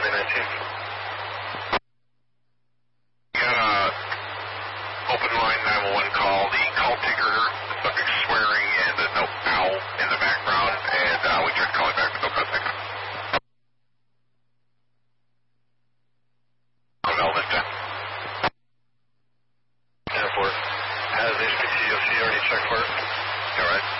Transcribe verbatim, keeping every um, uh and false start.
twenty nineteen. Got a open line nine one one call. The call taker, the subject swearing and the no ow in the background, and uh, we tried calling back with no contact. On Elvis ten. ten four. Has H P T O C already checked for it? All right.